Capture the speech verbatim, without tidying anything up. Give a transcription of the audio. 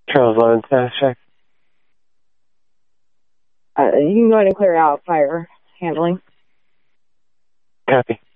Charles eleven status check. Uh, you can go ahead and clear out fire handling. Copy.